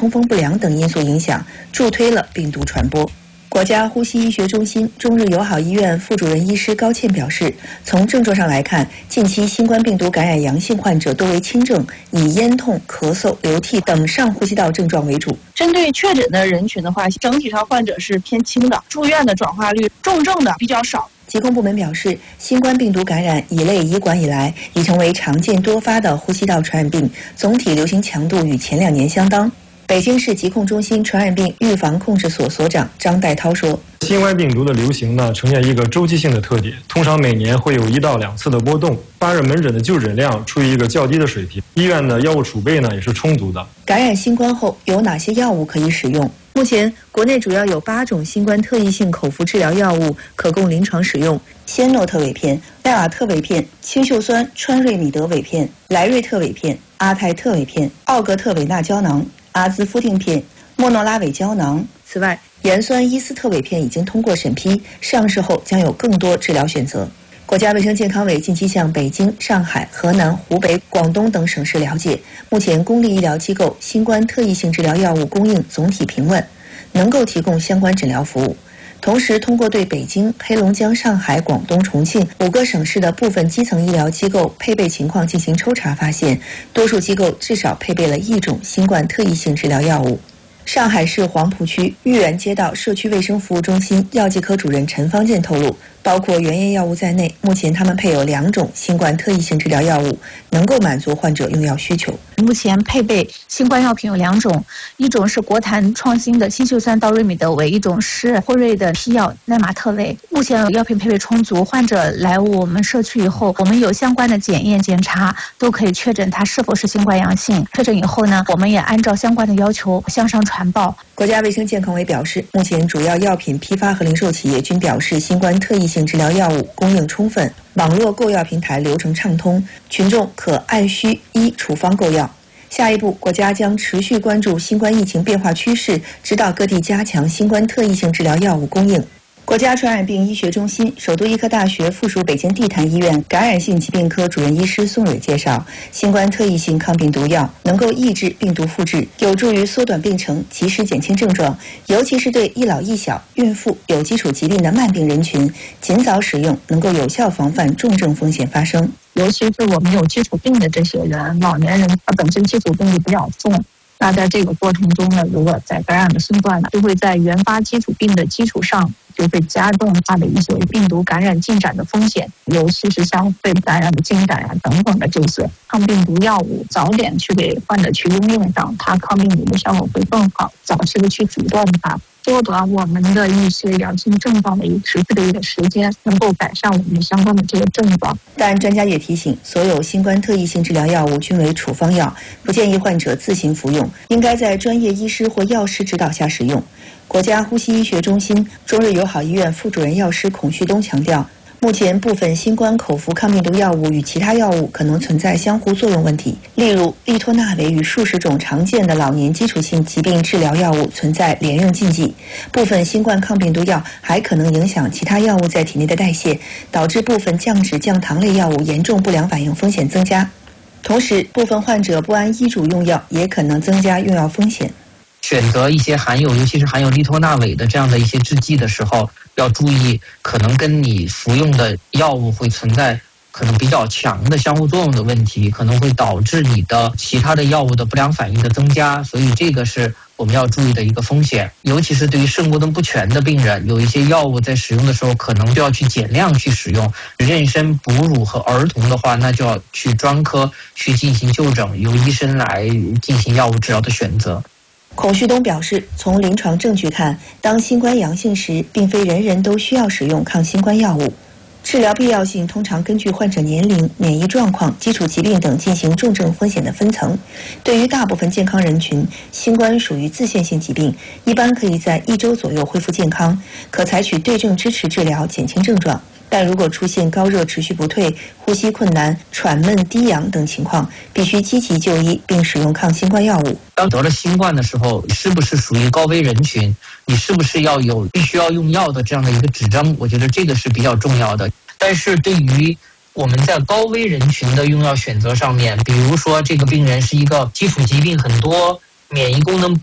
通风不良等因素影响，助推了病毒传播。国家呼吸医学中心中日友好医院副主任医师高倩表示，从症状上来看，近期新冠病毒感染阳性患者多为轻症，以咽痛、咳嗽、流涕等上呼吸道症状为主。 针对确诊的人群的话，整体上患者是偏轻的，住院的转化率重症的比较少。 疾控部门表示，新冠病毒感染乙类乙管以来，已成为常见多发的呼吸道传染病，总体流行强度与前2年相当。北京市疾控中心传染病预防控制所所长张代涛说， 新冠病毒的流行呢，呈现一个周期性的特点，通常每年会有1到2次的波动，发热门诊的就诊量处于一个较低的水平，医院的药物储备呢也是充足的。 感染新冠后有哪些药物可以使用？目前国内主要有8种新冠特异性口服治疗药物可供临床使用：仙诺特韦片、赖瓦特韦片、氰溴酸川瑞米德韦片、莱瑞特韦片、阿泰特韦片、奥格特韦纳胶囊、阿兹夫定片、莫诺拉韦胶囊。此外，盐酸伊斯特韦片已经通过审批，上市后将有更多治疗选择。国家卫生健康委近期向北京、上海、河南、湖北、广东等省市了解，目前公立医疗机构新冠特异性治疗药物供应总体平稳，能够提供相关诊疗服务。同时，通过对北京、黑龙江、上海、广东、重庆5个省市的部分基层医疗机构配备情况进行抽查，发现多数机构至少配备了1种新冠特异性治疗药物。上海市黄浦区豫园街道社区卫生服务中心药剂科主任陈方健透露，包括原液药物在内，目前他们配有2种新冠特异性治疗药物，能够满足患者用药需求。 目前配备新冠药品有2种，一种是国坛创新的氰溴酸道瑞米德韦，一种是辉瑞的批药奈玛特韦。目前药品配备充足，患者来我们社区以后，我们有相关的检验检查，都可以确诊他是否是新冠阳性。确诊以后呢，我们也按照相关的要求向上传报。 国家卫生健康委表示，目前主要药品批发和零售企业均表示新冠特异性治疗药物供应充分，网络购药平台流程畅通，群众可按需依处方购药。下一步，国家将持续关注新冠疫情变化趋势，指导各地加强新冠特异性治疗药物供应。国家传染病医学中心、首都医科大学附属北京地坛医院感染性疾病科主任医师宋蕊介绍，新冠特异性抗病毒药能够抑制病毒复制，有助于缩短病程，及时减轻症状，尤其是对一老一小、孕妇、有基础疾病的慢病人群，尽早使用能够有效防范重症风险发生。 尤其是我们有基础病的这些人，老年人他本身基础病就比较重，那在这个过程中呢，如果在感染了新冠，就会在原发基础病的基础上，就会加重它的一些病毒感染进展的风险，尤其是像肺感染的进展等等的这些抗病毒药物，早点去给患者去应用上，它抗病毒的效果会更好，早期的去阻断它，缩短我们的一些阳性症状的持续的一个时间，能够改善我们相关的这个症状。 但专家也提醒，所有新冠特异性治疗药物均为处方药，不建议患者自行服用，应该在专业医师或药师指导下使用。国家呼吸医学中心中日友好医院副主任药师孔旭东强调，目前部分新冠口服抗病毒药物与其他药物可能存在相互作用问题，例如利托那韦与数十种常见的老年基础性疾病治疗药物存在连用禁忌，部分新冠抗病毒药还可能影响其他药物在体内的代谢，导致部分降脂降糖类药物严重不良反应风险增加。同时，部分患者不按医嘱用药，也可能增加用药风险。 选择一些尤其是含有利托那韦的这样的一些制剂的时候，要注意可能跟你服用的药物会存在可能比较强的相互作用的问题，可能会导致你的其他的药物的不良反应的增加，所以这个是我们要注意的一个风险。尤其是对于肾功能不全的病人，有一些药物在使用的时候可能就要去减量去使用。妊娠、哺乳和儿童的话，那就要去专科去进行就诊，由医生来进行药物治疗的选择。 孔旭东表示，从临床证据看，当新冠阳性时，并非人人都需要使用抗新冠药物。治疗必要性通常根据患者年龄、免疫状况、基础疾病等进行重症风险的分层。对于大部分健康人群，新冠属于自限性疾病，一般可以在1周左右恢复健康，可采取对症支持治疗减轻症状。但如果出现高热持续不退、呼吸困难、喘闷、低氧等情况，必须积极就医并使用抗新冠药物。 当得了新冠的时候，是不是属于高危人群？你是不是要有必须要用药的这样的一个指征？我觉得这个是比较重要的。但是对于我们在高危人群的用药选择上面，比如说这个病人是一个基础疾病很多、免疫功能